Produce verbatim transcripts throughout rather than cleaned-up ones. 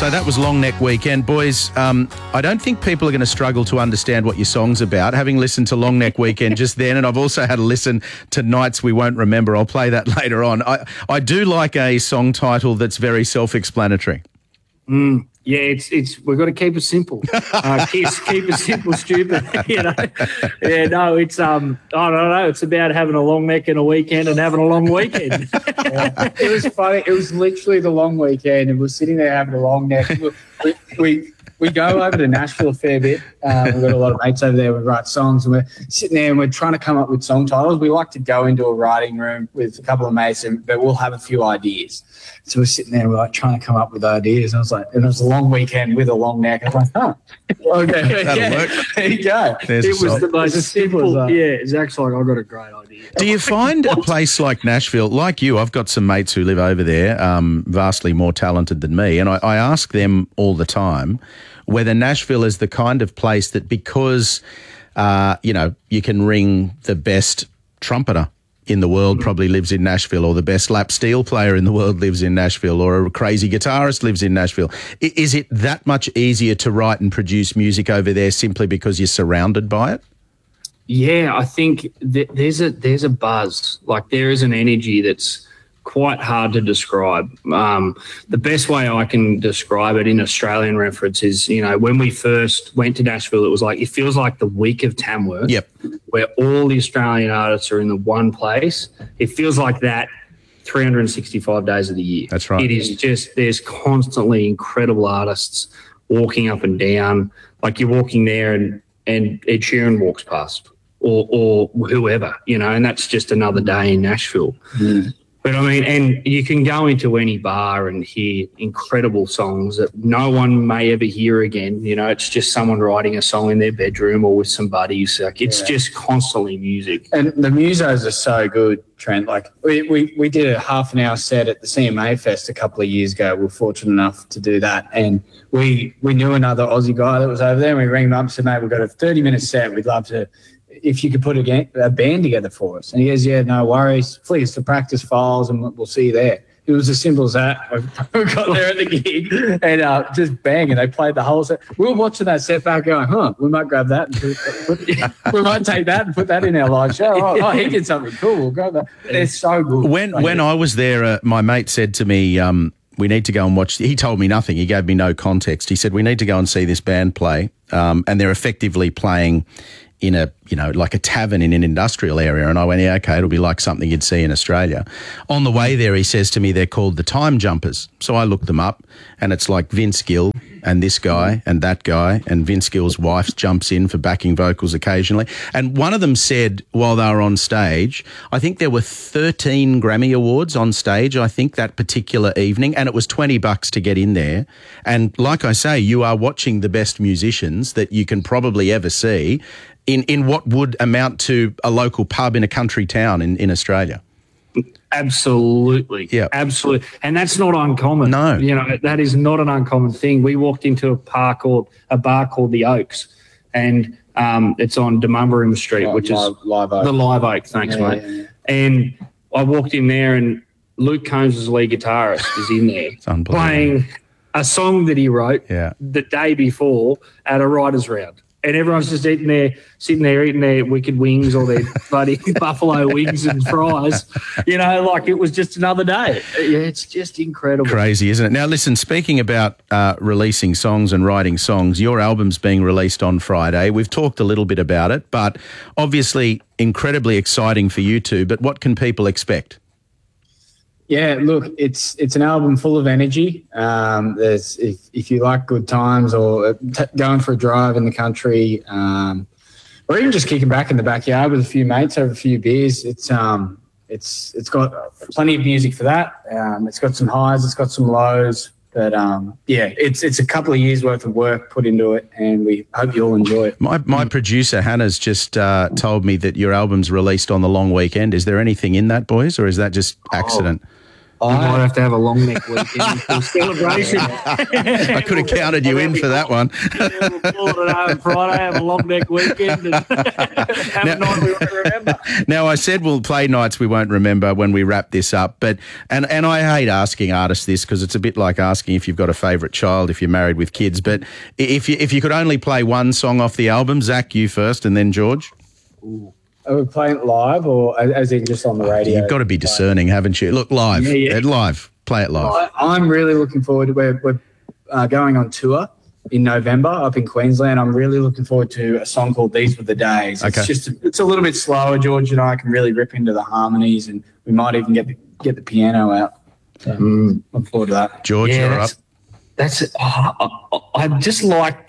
So that was Long Neck Weekend. Boys, um, I don't think people are going to struggle to understand what your song's about. Having listened to Long Neck Weekend just then, and I've also had a listen to Nights We Won't Remember. I'll play that later on. I, I do like a song title that's very self-explanatory. Mm, yeah, it's it's we've got to keep it simple. Uh, keep, keep it simple, stupid. You know, yeah, no, it's um, I don't know. It's about having a long neck and a weekend and having a long weekend. Yeah. It was funny. It was literally the long weekend, and we're sitting there having a long neck. We we, we, we go over to Nashville a fair bit. Uh, we've got a lot of mates over there. We write songs, and we're sitting there and we're trying to come up with song titles. We like to go into a writing room with a couple of mates, and but we'll have a few ideas. So we're sitting there, we're like trying to come up with ideas. And I was like, and it was a long weekend with a long neck. I was like, huh, okay, That'll yeah, work. there you go. There's It a was song. the most As simple simple. as that. Yeah, Zach's like, I've got a great idea. Do you find a place like Nashville, like you, I've got some mates who live over there, um, vastly more talented than me, and I, I ask them all the time whether Nashville is the kind of place that because, uh, you know, you can ring the best trumpeter in the world probably lives in Nashville, or the best lap steel player in the world lives in Nashville, or a crazy guitarist lives in Nashville. I- is it that much easier to write and produce music over there simply because you're surrounded by it? Yeah, I think th- there's a there's a buzz. Like there is an energy that's quite hard to describe. Um, the best way I can describe it in Australian reference is, you know, when we first went to Nashville, it was like, it feels like the week of Tamworth, Yep. where all the Australian artists are in the one place. It feels like that three hundred sixty-five days of the year. That's right. It is just, there's constantly incredible artists walking up and down. Like you're walking there and, and Ed Sheeran walks past, or, or whoever, you know, and that's just another day in Nashville. Mm. But I mean, and you can go into any bar and hear incredible songs that no one may ever hear again. You know, it's just someone writing a song in their bedroom or with some buddies. Like it's Yeah. just constantly music. And the musos are so good, Trent. Like we, we, we did a half an hour set at the C M A Fest a couple of years ago. We were fortunate enough to do that. And we we knew another Aussie guy that was over there, and we rang him up and said, mate, we've got a thirty minute set. We'd love to, if you could put a, ga- a band together for us. And he goes, yeah, no worries. Please, the practice files, and we'll, we'll see you there. It was as simple as that. We got there at the gig and uh, just bang, and they played the whole set. We were watching that set back going, huh, we might grab that. And put, put, we might take that and put that in our live show. Oh, oh, he did something cool. We'll grab that. They're so good. When when I was there, uh, my mate said to me, um, we need to go and watch. He told me nothing. He gave me no context. He said, we need to go and see this band play. Um, and they're effectively playing in a, you know, like a tavern in an industrial area. And I went, yeah, okay, it'll be like something you'd see in Australia. On the way there, he says to me, they're called the Time Jumpers. So I looked them up, and it's like Vince Gill and this guy and that guy, and Vince Gill's wife jumps in for backing vocals occasionally. And one of them said while they were on stage, I think there were thirteen Grammy Awards on stage, I think, that particular evening, and it was twenty bucks to get in there. And like I say, you are watching the best musicians that you can probably ever see in, in what would amount to a local pub in a country town in, in Australia. Absolutely. Yeah. Absolutely. And that's not uncommon. No. You know, that is not an uncommon thing. We walked into a park or a bar called the Oaks, and um, it's on Demumbarim Street, Live- which is Live- Live Oak. the Live Oak. Thanks, Yeah, mate. yeah, yeah. And I walked in there, and Luke Combs' lead guitarist is in there unbelievable. playing a song that he wrote Yeah. the day before at a writer's round. And everyone's just eating their, sitting there eating their wicked wings or their bloody buffalo wings and fries. You know, like it was just another day. Yeah, it's just incredible. Crazy, isn't it? Now, listen, speaking about uh, releasing songs and writing songs, your album's being released on Friday. We've talked a little bit about it, but obviously incredibly exciting for you two. But what can people expect? Yeah, look, it's it's an album full of energy. Um, there's if if you like good times or t- going for a drive in the country, um, or even just kicking back in the backyard with a few mates over a few beers, it's um it's it's got plenty of music for that. Um, it's got some highs, it's got some lows, but um, yeah, it's it's a couple of years worth of work put into it, and we hope you all enjoy it. My my producer Hannah's just uh, told me that your album's released on the long weekend. Is there anything in that, boys, or is that just accident? You might have to have a long neck weekend for celebration. I could have counted you in for that one. Yeah, we'll call it an over Friday, have a long neck weekend, and have Now- a night we won't remember. Now, I said we'll play nights we won't remember when we wrap this up, but and, and I hate asking artists this because it's a bit like asking if you've got a favourite child if you're married with kids, but if you, if you could only play one song off the album, Zach, you first and then George. Are we playing it live or as in just on the radio? You've got to be discerning, haven't you? Look, live, Yeah, yeah. Uh, live, play it live. I, I'm really looking forward to we're, we're uh, going on tour in November up in Queensland. I'm really looking forward to a song called These Were the Days. It's Okay. just it's a little bit slower. George and I can really rip into the harmonies, and we might even get the, get the piano out. So Mm. look forward to that. George, Yeah, you're up. that's, that's oh, I, I just like.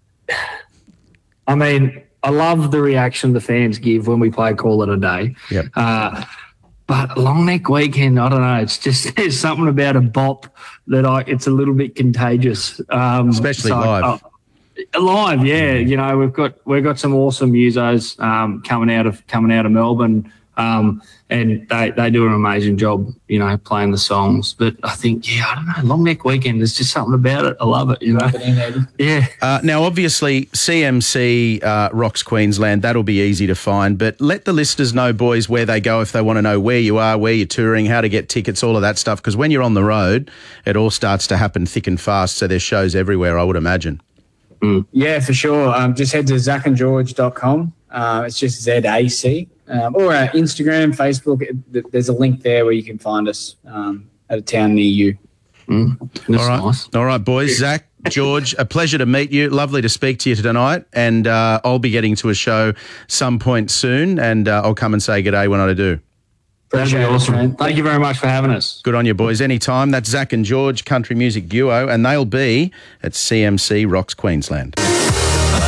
I mean, I love the reaction the fans give when we play Call It a Day. Yep. Uh, but Long Neck Weekend, I don't know. It's just there's something about a bop that I. It's a little bit contagious, um, Especially live. uh, live, yeah. You know, we've got we've got some awesome musos um, coming out of coming out of Melbourne. Um, and they, they do an amazing job, you know, playing the songs. But I think, yeah, I don't know, Long Neck Weekend, there's just something about it. I love it, you know. Rub it in, Eddie. Yeah. Uh, now, obviously, C M C uh, rocks Queensland. That'll be easy to find. But let the listeners know, boys, where they go if they want to know where you are, where you're touring, how to get tickets, all of that stuff. Because when you're on the road, it all starts to happen thick and fast. So there's shows everywhere, I would imagine. Yeah, for sure. Um, just head to zac and george dot com. Uh, it's just Z A C. Um, or uh, Instagram, Facebook. It- There's a link there where you can find us um, at a town near you. That's All right. nice. All right, boys. Zach, George, a pleasure to meet you. Lovely to speak to you tonight. And uh, I'll be getting to a show some point soon. And uh, I'll come and say good day when I do. That'd be Appreciate it, awesome. man. Thank you very much for having us. Good on you, boys. Anytime. That's Zach and George, country music duo. And they'll be at C M C Rocks Queensland.